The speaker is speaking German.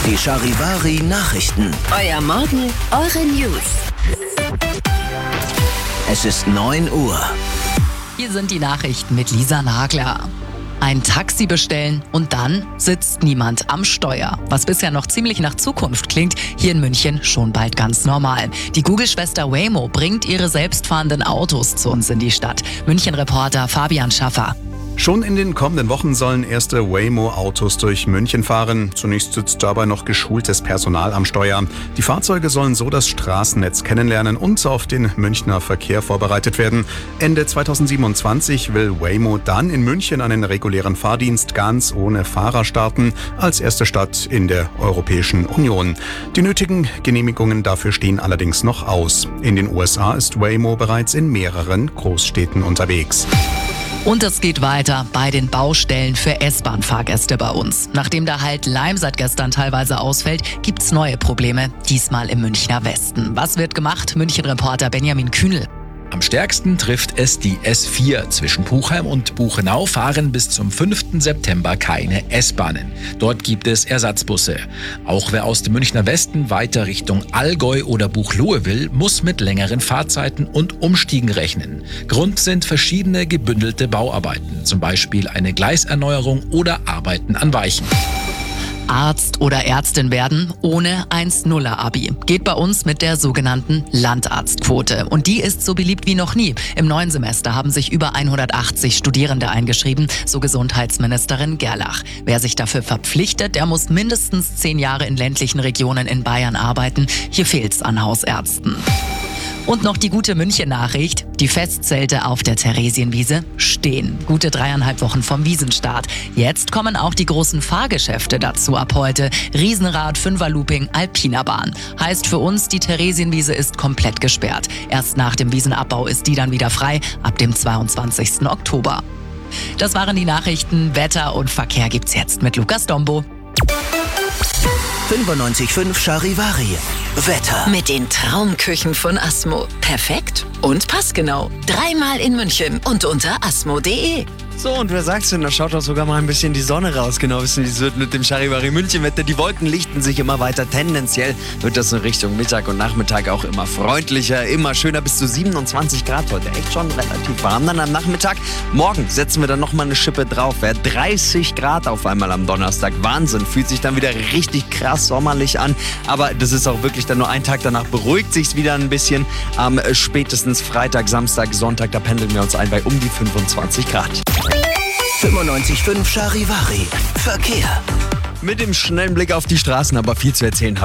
Die Charivari Nachrichten. Euer Morgen, eure News. Es ist 9 Uhr. Hier sind die Nachrichten mit Lisa Nagler. Ein Taxi bestellen und dann sitzt niemand am Steuer. Was bisher noch ziemlich nach Zukunft klingt, hier in München schon bald ganz normal. Die Google-Schwester Waymo bringt ihre selbstfahrenden Autos zu uns in die Stadt. München-Reporter Fabian Schaffer. Schon in den kommenden Wochen sollen erste Waymo-Autos durch München fahren. Zunächst sitzt dabei noch geschultes Personal am Steuer. Die Fahrzeuge sollen so das Straßennetz kennenlernen und auf den Münchner Verkehr vorbereitet werden. Ende 2027 will Waymo dann in München einen regulären Fahrdienst ganz ohne Fahrer starten, als erste Stadt in der Europäischen Union. Die nötigen Genehmigungen dafür stehen allerdings noch aus. In den USA ist Waymo bereits in mehreren Großstädten unterwegs. Und es geht weiter bei den Baustellen für S-Bahn-Fahrgäste bei uns. Nachdem der Halt Leim seit gestern teilweise ausfällt, gibt's neue Probleme, diesmal im Münchner Westen. Was wird gemacht? München-Reporter Benjamin Kühnel. Am stärksten trifft es die S4. Zwischen Puchheim und Buchenau fahren bis zum 5. September keine S-Bahnen. Dort gibt es Ersatzbusse. Auch wer aus dem Münchner Westen weiter Richtung Allgäu oder Buchloe will, muss mit längeren Fahrzeiten und Umstiegen rechnen. Grund sind verschiedene gebündelte Bauarbeiten, zum Beispiel eine Gleiserneuerung oder Arbeiten an Weichen. Arzt oder Ärztin werden ohne 1-0er-Abi. Geht bei uns mit der sogenannten Landarztquote. Und die ist so beliebt wie noch nie. Im neuen Semester haben sich über 180 Studierende eingeschrieben, so Gesundheitsministerin Gerlach. Wer sich dafür verpflichtet, der muss mindestens 10 Jahre in ländlichen Regionen in Bayern arbeiten. Hier fehlt's an Hausärzten. Und noch die gute München-Nachricht. Die Festzelte auf der Theresienwiese stehen. Gute 3,5 Wochen vom Wiesenstart. Jetzt kommen auch die großen Fahrgeschäfte dazu ab heute. Riesenrad, Fünferlooping, Alpinerbahn. Heißt für uns, die Theresienwiese ist komplett gesperrt. Erst nach dem Wiesenabbau ist die dann wieder frei, ab dem 22. Oktober. Das waren die Nachrichten. Wetter und Verkehr gibt's jetzt mit Lukas Dombo. 95.5 Charivari. Wetter. Mit den Traumküchen von Asmo. Perfekt und passgenau. 3-mal in München und unter asmo.de. So, und wer sagt's denn, da schaut doch sogar mal ein bisschen die Sonne raus. Genau, wissen, wie es wird mit dem Charivari München-Wetter. Die Wolken lichten sich immer weiter. Tendenziell wird das in Richtung Mittag und Nachmittag auch immer freundlicher, immer schöner. Bis zu 27 Grad heute. Echt schon relativ warm. Dann am Nachmittag, morgen setzen wir dann nochmal eine Schippe drauf. 30 Grad auf einmal am Donnerstag. Wahnsinn. Fühlt sich dann wieder richtig krass sommerlich an. Aber das ist auch wirklich dann nur ein Tag. Danach beruhigt sich's wieder ein bisschen. Am spätestens Freitag, Samstag, Sonntag, da pendeln wir uns ein bei um die 25 Grad. 95.5 Charivari. Verkehr. Mit dem schnellen Blick auf die Straßen, aber viel zu erzählen